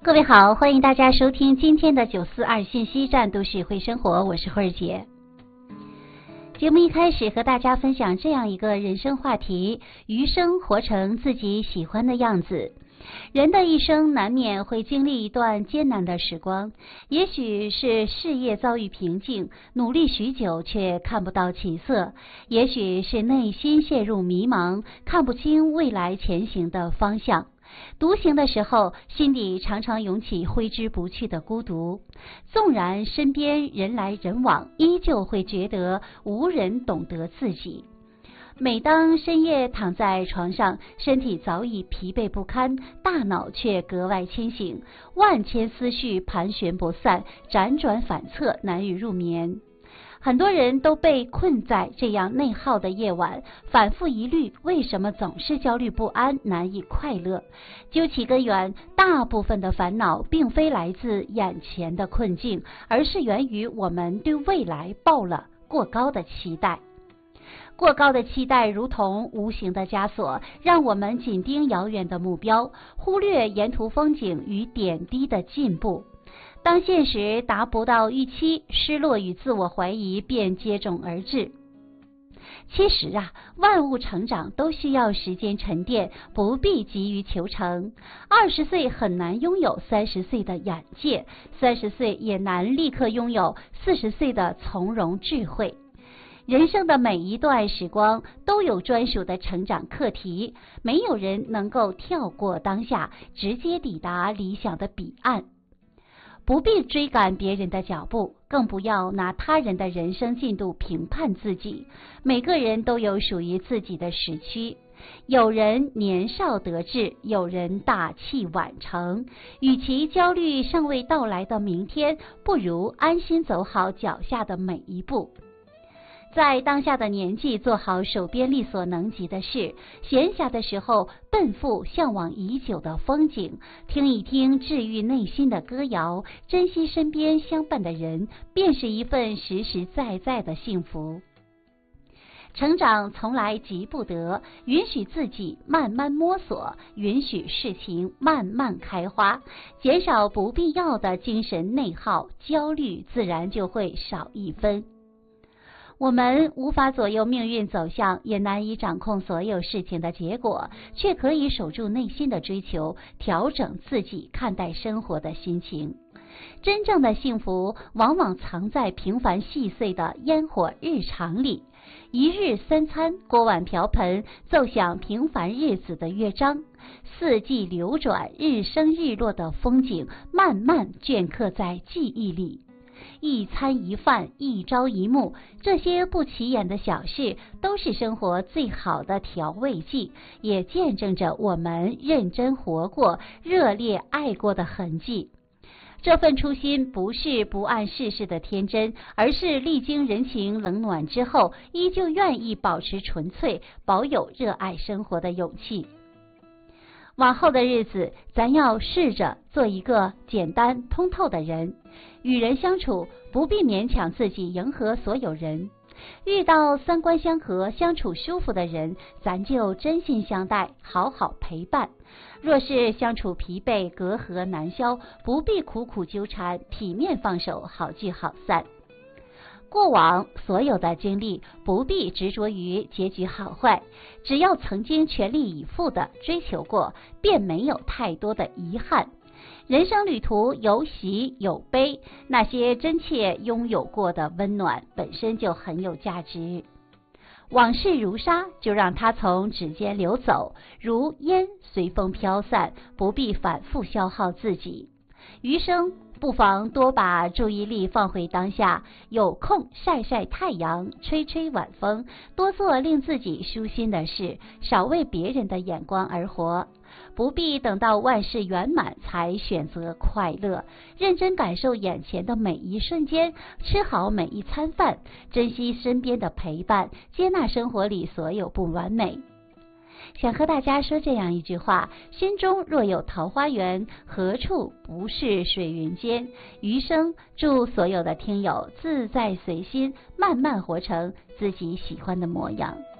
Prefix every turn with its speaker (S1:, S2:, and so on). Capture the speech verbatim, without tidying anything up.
S1: 各位好，欢迎大家收听今天的九四二信息站都市会生活，我是慧儿姐。节目一开始和大家分享这样一个人生话题：余生活成自己喜欢的样子。人的一生难免会经历一段艰难的时光，也许是事业遭遇瓶颈，努力许久却看不到起色，也许是内心陷入迷茫，看不清未来前行的方向。独行的时候，心底常常涌起挥之不去的孤独，纵然身边人来人往，依旧会觉得无人懂得自己。每当深夜躺在床上，身体早已疲惫不堪，大脑却格外清醒，万千思绪盘旋不散，辗转反侧，难以入眠。很多人都被困在这样内耗的夜晚，反复疑虑为什么总是焦虑不安，难以快乐。究其根源，大部分的烦恼并非来自眼前的困境，而是源于我们对未来抱了过高的期待。过高的期待如同无形的枷锁，让我们紧盯遥远的目标，忽略沿途风景与点滴的进步。当现实达不到预期，失落与自我怀疑便接踵而至。其实啊，万物成长都需要时间沉淀，不必急于求成。二十岁很难拥有三十岁的眼界，三十岁也难立刻拥有四十岁的从容智慧。人生的每一段时光都有专属的成长课题，没有人能够跳过当下，直接抵达理想的彼岸。不必追赶别人的脚步，更不要拿他人的人生进度评判自己。每个人都有属于自己的时区，有人年少得志，有人大器晚成。与其焦虑尚未到来的明天，不如安心走好脚下的每一步。在当下的年纪，做好手边力所能及的事，闲暇的时候奔赴向往已久的风景，听一听治愈内心的歌谣，珍惜身边相伴的人，便是一份实实在在的幸福。成长从来急不得，允许自己慢慢摸索，允许事情慢慢开花，减少不必要的精神内耗，焦虑自然就会少一分。我们无法左右命运走向，也难以掌控所有事情的结果，却可以守住内心的追求，调整自己看待生活的心情。真正的幸福往往藏在平凡细碎的烟火日常里，一日三餐，锅碗瓢盆，奏响平凡日子的乐章，四季流转，日升日落的风景慢慢镌刻在记忆里。一餐一饭，一朝一暮，这些不起眼的小事都是生活最好的调味剂，也见证着我们认真活过、热烈爱过的痕迹。这份初心不是不谙世事的天真，而是历经人情冷暖之后，依旧愿意保持纯粹，保有热爱生活的勇气。往后的日子，咱要试着做一个简单通透的人，与人相处不必勉强自己迎合所有人。遇到三观相合、相处舒服的人，咱就真心相待，好好陪伴。若是相处疲惫、隔阂难消，不必苦苦纠缠，体面放手，好聚好散。过往所有的经历不必执着于结局好坏，只要曾经全力以赴的追求过，便没有太多的遗憾。人生旅途有喜有悲，那些真切拥有过的温暖本身就很有价值。往事如沙，就让它从指尖流走，如烟随风飘散，不必反复消耗自己。余生不妨多把注意力放回当下，有空晒晒太阳，吹吹晚风，多做令自己舒心的事，少为别人的眼光而活。不必等到万事圆满才选择快乐，认真感受眼前的每一瞬间，吃好每一餐饭，珍惜身边的陪伴，接纳生活里所有不完美。想和大家说这样一句话：心中若有桃花源，何处不是水云间。余生祝所有的听友自在随心，慢慢活成自己喜欢的模样。